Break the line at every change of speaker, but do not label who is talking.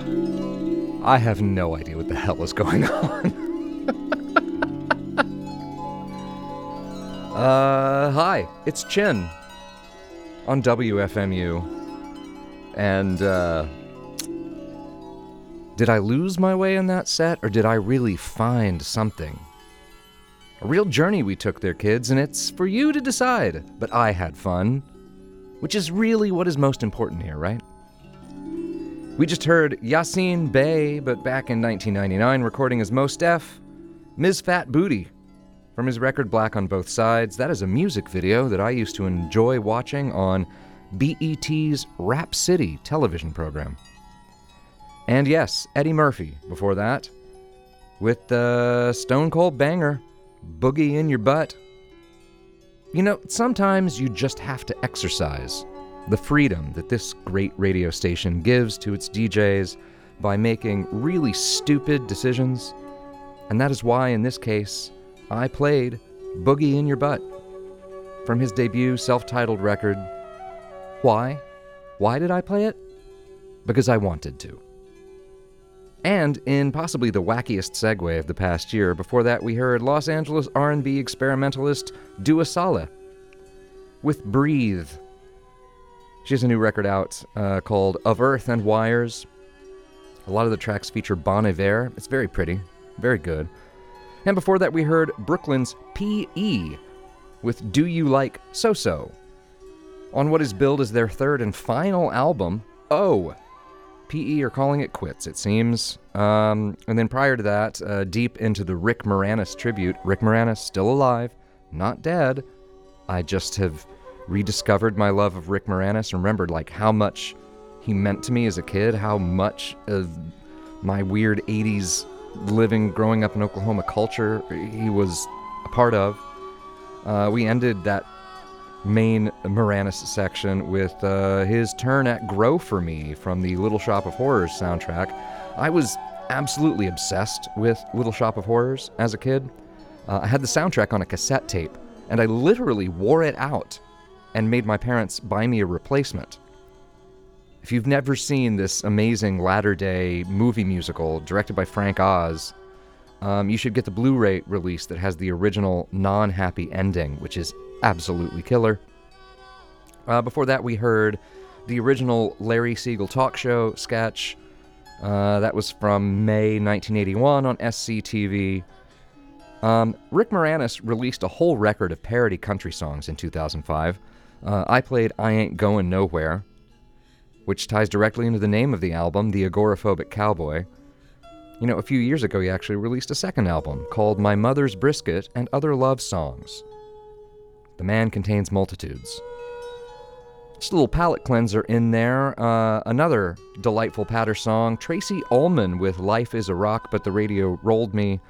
I have no idea what the hell is going on. Hi, it's Chin on WFMU. And, did I lose my way in that set, or did I really find something? A real journey we took there, kids, and it's for you to decide. But I had fun, which is really what is most important here, right? We just heard Yasin Bey, but back in 1999, recording as Mos Def, Ms. Fat Booty, from his record Black on Both Sides. That is a music video that I used to enjoy watching on BET's Rap City television program. And yes, Eddie Murphy before that, with the stone cold banger, Boogie in Your Butt. You know, sometimes you just have to exercise the freedom that this great radio station gives to its DJs by making really stupid decisions. And that is why, in this case, I played Boogie in Your Butt from his debut self-titled record. Why? Why did I play it? Because I wanted to. And in possibly the wackiest segue of the past year, before that we heard Los Angeles R&B experimentalist Dua Saleh with Breathe. She has a new record out called Of Earth and Wires. A lot of the tracks feature Bon Iver. It's very pretty, very good. And before that we heard Brooklyn's P.E. with Do You Like So-So, on what is billed as their third and final album, Oh! P.E. are calling it quits, it seems. And then prior to that, deep into the Rick Moranis tribute. Rick Moranis, still alive, not dead. I just have rediscovered my love of Rick Moranis, remembered like how much he meant to me as a kid, how much of my weird 80s growing up in Oklahoma culture he was a part of. We ended that main Moranis section with his turn at Grow For Me from the Little Shop of Horrors soundtrack. I was absolutely obsessed with Little Shop of Horrors as a kid. I had the soundtrack on a cassette tape, and I literally wore it out and made my parents buy me a replacement. If you've never seen this amazing latter-day movie musical directed by Frank Oz, you should get the Blu-ray release that has the original non-happy ending, which is absolutely killer. Before that, we heard the original Larry Siegel talk show sketch. That was from May 1981 on SCTV. Rick Moranis released a whole record of parody country songs in 2005. I played I Ain't Goin' Nowhere, which ties directly into the name of the album, The Agoraphobic Cowboy. You know, a few years ago he actually released a second album called My Mother's Brisket and Other Love Songs. The man contains multitudes. Just a little palate cleanser in there. Another delightful patter song, Tracy Ullman with Life is a Rock, but the radio rolled me.